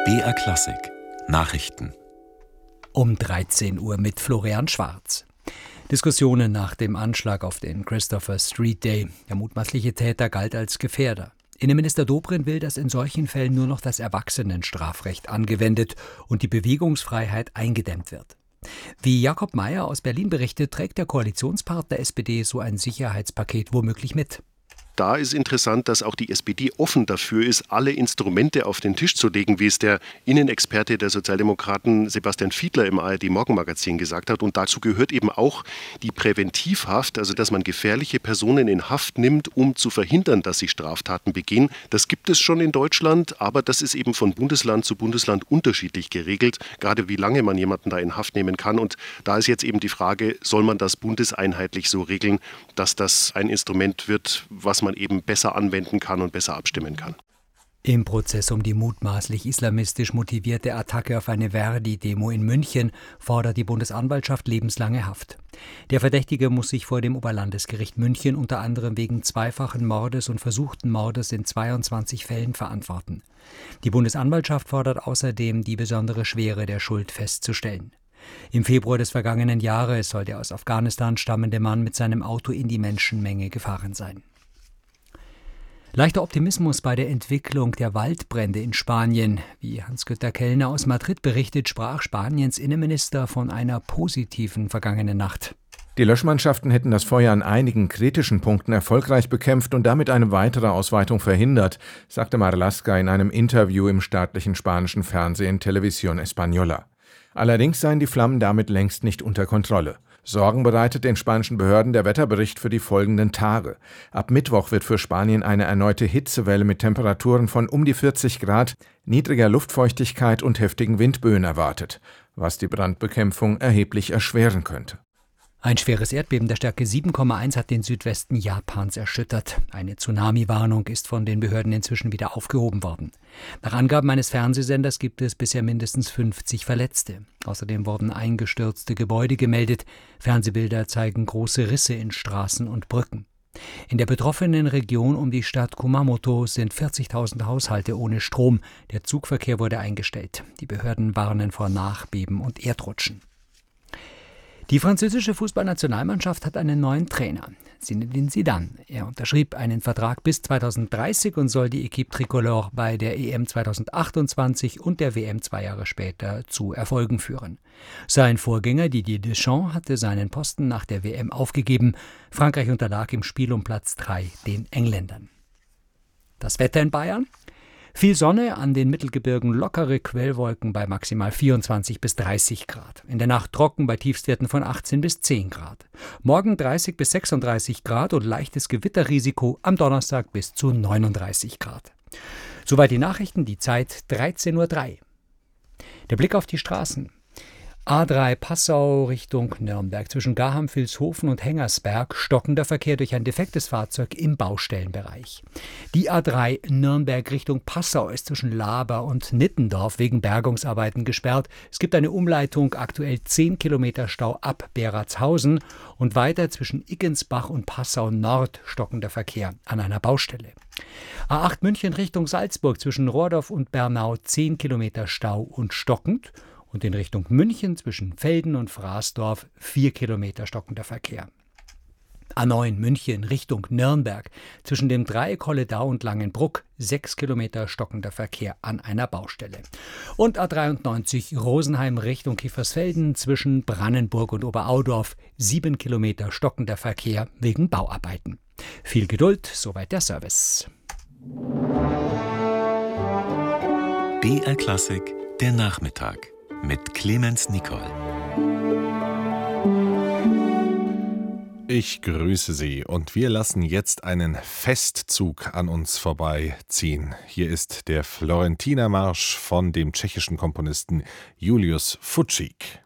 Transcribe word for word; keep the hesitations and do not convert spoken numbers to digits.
B R Klassik Nachrichten um dreizehn Uhr mit Florian Schwarz. Diskussionen nach dem Anschlag auf den Christopher Street Day. Der mutmaßliche Täter galt als Gefährder. Innenminister Dobrindt will, dass in solchen Fällen nur noch das Erwachsenenstrafrecht angewendet und die Bewegungsfreiheit eingedämmt wird. Wie Jakob Mayer aus Berlin berichtet, trägt der Koalitionspartner S P D so ein Sicherheitspaket womöglich mit. Da ist interessant, dass auch die S P D offen dafür ist, alle Instrumente auf den Tisch zu legen, wie es der Innenexperte der Sozialdemokraten Sebastian Fiedler im A R D-Morgenmagazin gesagt hat. Und dazu gehört eben auch die Präventivhaft, also dass man gefährliche Personen in Haft nimmt, um zu verhindern, dass sie Straftaten begehen. Das gibt es schon in Deutschland, aber das ist eben von Bundesland zu Bundesland unterschiedlich geregelt, gerade wie lange man jemanden da in Haft nehmen kann. Und da ist jetzt eben die Frage, soll man das bundeseinheitlich so regeln, dass das ein Instrument wird, was man eben besser anwenden kann und besser abstimmen kann. Im Prozess um die mutmaßlich islamistisch motivierte Attacke auf eine Verdi-Demo in München fordert die Bundesanwaltschaft lebenslange Haft. Der Verdächtige muss sich vor dem Oberlandesgericht München unter anderem wegen zweifachen Mordes und versuchten Mordes in zweiundzwanzig Fällen verantworten. Die Bundesanwaltschaft fordert außerdem, die besondere Schwere der Schuld festzustellen. Im Februar des vergangenen Jahres soll der aus Afghanistan stammende Mann mit seinem Auto in die Menschenmenge gefahren sein. Leichter Optimismus bei der Entwicklung der Waldbrände in Spanien. Wie Hans-Günter Kellner aus Madrid berichtet, sprach Spaniens Innenminister von einer positiven vergangenen Nacht. Die Löschmannschaften hätten das Feuer an einigen kritischen Punkten erfolgreich bekämpft und damit eine weitere Ausweitung verhindert, sagte Marlaska in einem Interview im staatlichen spanischen Fernsehen Televisión Española. Allerdings seien die Flammen damit längst nicht unter Kontrolle. Sorgen bereitet den spanischen Behörden der Wetterbericht für die folgenden Tage. Ab Mittwoch wird für Spanien eine erneute Hitzewelle mit Temperaturen von um die vierzig Grad, niedriger Luftfeuchtigkeit und heftigen Windböen erwartet, was die Brandbekämpfung erheblich erschweren könnte. Ein schweres Erdbeben der Stärke sieben Komma eins hat den Südwesten Japans erschüttert. Eine Tsunami-Warnung ist von den Behörden inzwischen wieder aufgehoben worden. Nach Angaben eines Fernsehsenders gibt es bisher mindestens fünfzig Verletzte. Außerdem wurden eingestürzte Gebäude gemeldet. Fernsehbilder zeigen große Risse in Straßen und Brücken. In der betroffenen Region um die Stadt Kumamoto sind vierzigtausend Haushalte ohne Strom. Der Zugverkehr wurde eingestellt. Die Behörden warnen vor Nachbeben und Erdrutschen. Die französische Fußballnationalmannschaft hat einen neuen Trainer, Zinedine Zidane. Er unterschrieb einen Vertrag bis zweitausenddreißig und soll die Équipe Tricolore bei der E M zweitausendachtundzwanzig und der W M zwei Jahre später zu Erfolgen führen. Sein Vorgänger Didier Deschamps hatte seinen Posten nach der W M aufgegeben. Frankreich unterlag im Spiel um Platz drei den Engländern. Das Wetter in Bayern? Viel Sonne, an den Mittelgebirgen lockere Quellwolken bei maximal vierundzwanzig bis dreißig Grad. In der Nacht trocken bei Tiefstwerten von achtzehn bis zehn Grad. Morgen dreißig bis sechsunddreißig Grad und leichtes Gewitterrisiko, am Donnerstag bis zu neununddreißig Grad. Soweit die Nachrichten, die Zeit dreizehn Uhr drei. Der Blick auf die Straßen. A drei Passau Richtung Nürnberg zwischen Garham, Vilshofen und Hengersberg stockender Verkehr durch ein defektes Fahrzeug im Baustellenbereich. Die A drei Nürnberg Richtung Passau ist zwischen Laber und Nittendorf wegen Bergungsarbeiten gesperrt. Es gibt eine Umleitung, aktuell zehn Kilometer Stau ab Beratshausen und weiter zwischen Iggensbach und Passau Nord stockender Verkehr an einer Baustelle. A acht München Richtung Salzburg zwischen Rohrdorf und Bernau zehn Kilometer Stau und stockend. Und in Richtung München zwischen Velden und Fraßdorf vier Kilometer stockender Verkehr. A neun München Richtung Nürnberg zwischen dem Dreieck Holledau und Langenbruck sechs Kilometer stockender Verkehr an einer Baustelle. Und A dreiundneunzig Rosenheim Richtung Kiefersfelden zwischen Brannenburg und Oberaudorf sieben Kilometer stockender Verkehr wegen Bauarbeiten. Viel Geduld, soweit der Service. B R Klassik, der Nachmittag mit Clemens Nicol. Ich grüße Sie und wir lassen jetzt einen Festzug an uns vorbeiziehen. Hier ist der Florentinermarsch von dem tschechischen Komponisten Julius Fučík.